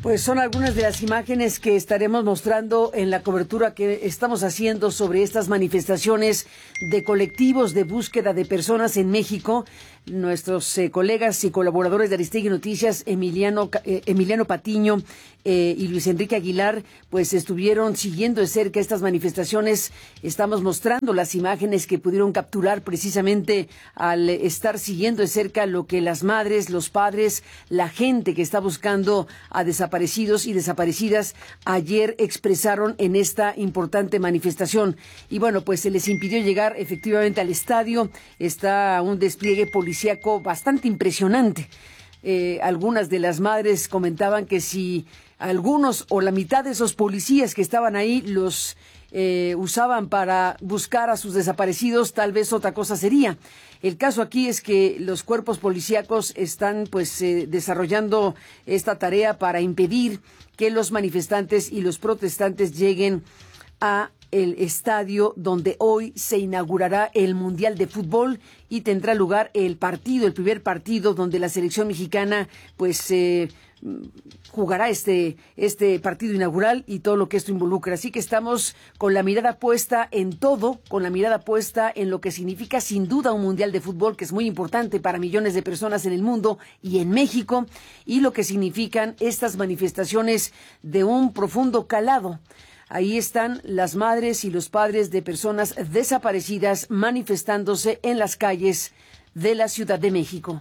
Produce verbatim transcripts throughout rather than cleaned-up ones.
Pues son algunas de las imágenes que estaremos mostrando en la cobertura que estamos haciendo sobre estas manifestaciones de colectivos de búsqueda de personas en México. Nuestros eh, colegas y colaboradores de Aristegui Noticias, Emiliano, eh, Emiliano Patiño eh, y Luis Enrique Aguilar, pues estuvieron siguiendo de cerca estas manifestaciones. Estamos mostrando las imágenes que pudieron capturar precisamente al estar siguiendo de cerca lo que las madres, los padres, la gente que está buscando a desaparecidos y desaparecidas ayer expresaron en esta importante manifestación. Y bueno, pues se les impidió llegar efectivamente al estadio. Está un despliegue policial bastante impresionante. Eh, algunas de las madres comentaban que si algunos o la mitad de esos policías que estaban ahí los eh, usaban para buscar a sus desaparecidos, tal vez otra cosa sería. El caso aquí es que los cuerpos policíacos están pues eh, desarrollando esta tarea para impedir que los manifestantes y los protestantes lleguen a el estadio donde hoy se inaugurará el Mundial de Fútbol y tendrá lugar el partido, el primer partido donde la selección mexicana pues eh, jugará este, este partido inaugural y todo lo que esto involucra. Así que estamos con la mirada puesta en todo, con la mirada puesta en lo que significa sin duda un Mundial de Fútbol, que es muy importante para millones de personas en el mundo y en México, y lo que significan estas manifestaciones de un profundo calado. Ahí están las madres y los padres de personas desaparecidas manifestándose en las calles de la Ciudad de México.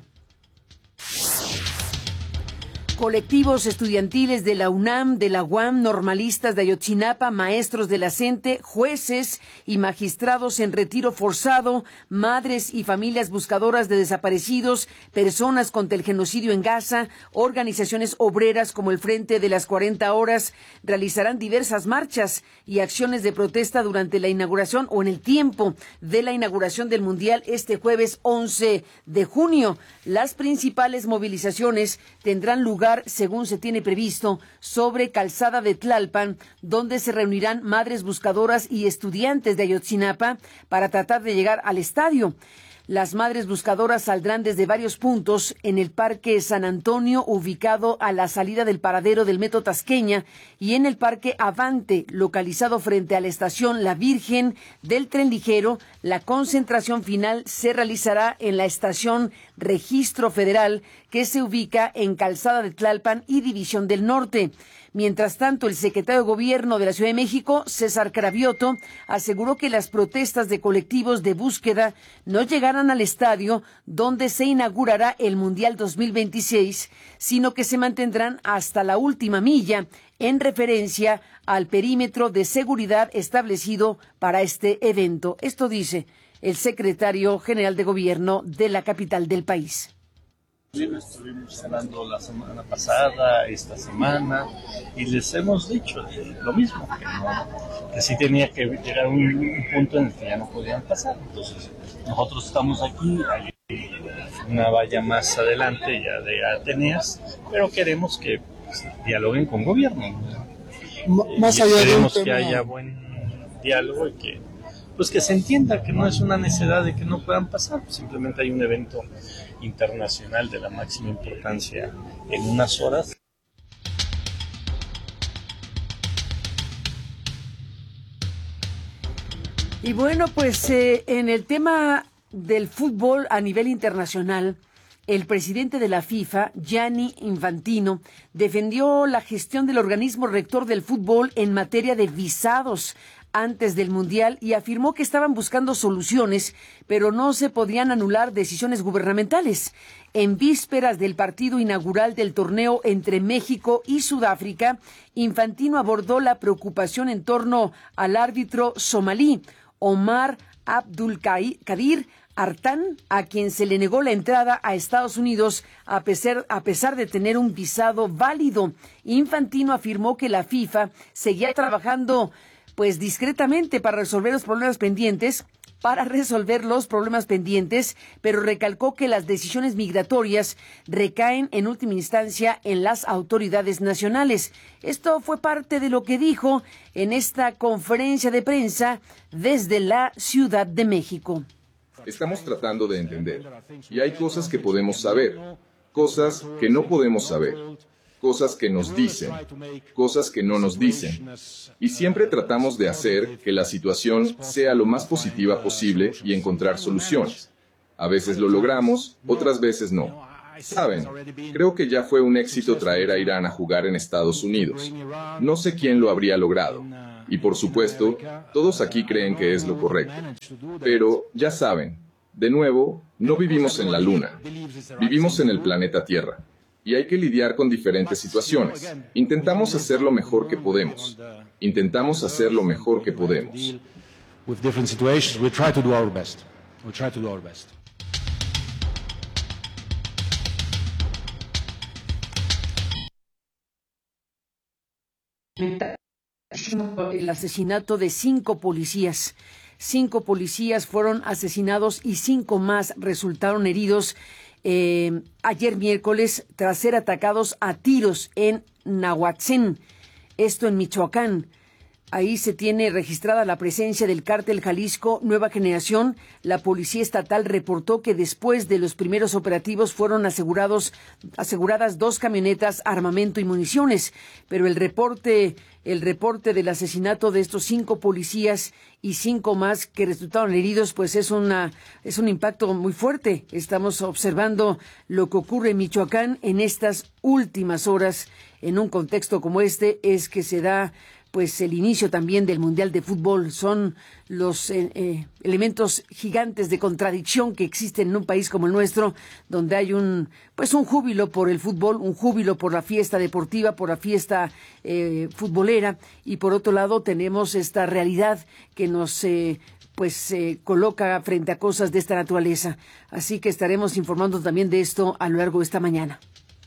Colectivos estudiantiles de la UNAM, de la U A M, normalistas de Ayotzinapa, maestros de la CENTE, jueces y magistrados en retiro forzado, madres y familias buscadoras de desaparecidos, personas contra el genocidio en Gaza, organizaciones obreras como el Frente de las cuarenta Horas, realizarán diversas marchas y acciones de protesta durante la inauguración o en el tiempo de la inauguración del Mundial este jueves once de junio. Las principales movilizaciones tendrán lugar, según se tiene previsto, sobre Calzada de Tlalpan, donde se reunirán madres buscadoras y estudiantes de Ayotzinapa para tratar de llegar al estadio. Las madres buscadoras saldrán desde varios puntos en el Parque San Antonio, ubicado a la salida del paradero del Metro Tasqueña, y en el Parque Avante, localizado frente a la estación La Virgen del Tren Ligero. La concentración final se realizará en la estación Registro Federal, que se ubica en Calzada de Tlalpan y División del Norte. Mientras tanto, el secretario de Gobierno de la Ciudad de México, César Cravioto, aseguró que las protestas de colectivos de búsqueda no llegarán al estadio donde se inaugurará el Mundial dos mil veintiséis, sino que se mantendrán hasta la última milla, en referencia al perímetro de seguridad establecido para este evento. Esto dice el secretario general de Gobierno de la capital del país. Estuvimos hablando la semana pasada, esta semana, y les hemos dicho lo mismo, que, no, que sí tenía que llegar a un, un punto en el que ya no podían pasar. Entonces, nosotros estamos aquí, hay una valla más adelante ya de Ateneas, pero queremos que pues, dialoguen con gobierno. ¿No? Más allá queremos de un que tema... haya buen diálogo y que pues que se entienda que no es una necesidad de que no puedan pasar, simplemente hay un evento internacional de la máxima importancia en unas horas. Y bueno, pues eh, en el tema del fútbol a nivel internacional, el presidente de la FIFA, Gianni Infantino, defendió la gestión del organismo rector del fútbol en materia de visados antes del Mundial y afirmó que estaban buscando soluciones, pero no se podían anular decisiones gubernamentales. En vísperas del partido inaugural del torneo entre México y Sudáfrica, Infantino abordó la preocupación en torno al árbitro somalí, Omar Abdulkadir Artan, a quien se le negó la entrada a Estados Unidos a pesar, a pesar de tener un visado válido. Infantino afirmó que la FIFA seguía trabajando pues discretamente para resolver los problemas pendientes, para resolver los problemas pendientes, pero recalcó que las decisiones migratorias recaen en última instancia en las autoridades nacionales. Esto fue parte de lo que dijo en esta conferencia de prensa desde la Ciudad de México. Estamos tratando de entender, y hay cosas que podemos saber, cosas que no podemos saber. cosas que nos dicen, cosas que no nos dicen. Y siempre tratamos de hacer que la situación sea lo más positiva posible y encontrar soluciones. A veces lo logramos, otras veces no. Saben, creo que ya fue un éxito traer a Irán a jugar en Estados Unidos. No sé quién lo habría logrado. Y por supuesto, todos aquí creen que es lo correcto. Pero, ya saben, de nuevo, no vivimos en la Luna. Vivimos en el planeta Tierra. Y hay que lidiar con diferentes situaciones. Intentamos hacer lo mejor que podemos. Intentamos hacer lo mejor que podemos. El asesinato de cinco policías. Cinco policías fueron asesinados y cinco más resultaron heridos eh, ayer miércoles tras ser atacados a tiros en Nahuatzin, esto en Michoacán. Ahí se tiene registrada la presencia del cártel Jalisco Nueva Generación. La policía estatal reportó que después de los primeros operativos fueron asegurados, aseguradas dos camionetas, armamento y municiones. Pero el reporte, el reporte del asesinato de estos cinco policías y cinco más que resultaron heridos, pues es una, es un impacto muy fuerte. Estamos observando lo que ocurre en Michoacán en estas últimas horas. En un contexto como este es que se da pues el inicio también del Mundial de Fútbol. Son los eh, eh, elementos gigantes de contradicción que existen en un país como el nuestro, donde hay un pues un júbilo por el fútbol, un júbilo por la fiesta deportiva, por la fiesta eh, futbolera, y por otro lado tenemos esta realidad que nos eh, pues se eh, coloca frente a cosas de esta naturaleza. Así que estaremos informando también de esto a lo largo de esta mañana.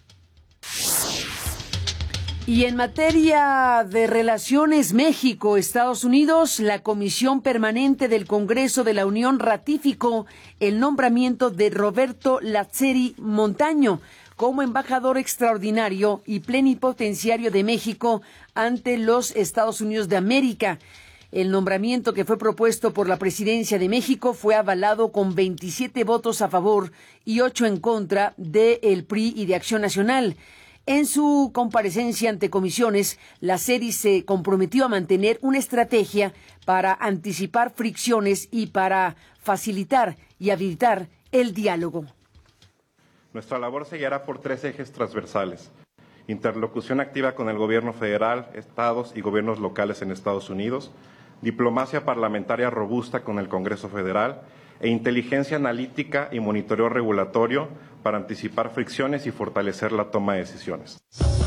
Y en materia de relaciones México-Estados Unidos, la Comisión Permanente del Congreso de la Unión ratificó el nombramiento de Roberto Lazzeri Montaño como embajador extraordinario y plenipotenciario de México ante los Estados Unidos de América. El nombramiento, que fue propuesto por la Presidencia de México, fue avalado con veintisiete votos a favor y ocho en contra de el P R I y de Acción Nacional. En su comparecencia ante comisiones, Lazzeri se comprometió a mantener una estrategia para anticipar fricciones y para facilitar y habilitar el diálogo. Nuestra labor se guiará por tres ejes transversales: interlocución activa con el gobierno federal, estados y gobiernos locales en Estados Unidos, diplomacia parlamentaria robusta con el Congreso Federal e inteligencia analítica y monitoreo regulatorio para anticipar fricciones y fortalecer la toma de decisiones.